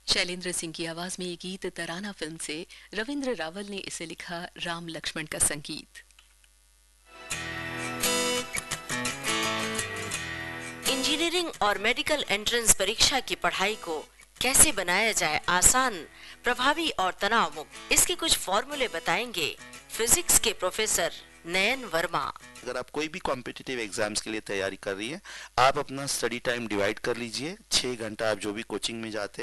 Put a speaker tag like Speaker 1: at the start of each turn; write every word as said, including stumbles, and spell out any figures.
Speaker 1: शैलेंद्र सिंह की आवाज में ये गीत तराना फिल्म से। रविंद्र रावल ने इसे लिखा, राम लक्ष्मण का संगीत।
Speaker 2: इंजीनियरिंग और मेडिकल एंट्रेंस परीक्षा की पढ़ाई को कैसे बनाया जाए आसान, प्रभावी और तनाव मुक्त, इसके कुछ फॉर्मूले बताएंगे फिजिक्स के प्रोफेसर नयन वर्मा।
Speaker 3: अगर आप कोई भी कॉम्पिटिटिव एग्जाम्स के लिए तैयारी कर रही है, आप अपना स्टडी टाइम डिवाइड कर लीजिए। छह घंटा आप जो भी कोचिंग में जाते हैं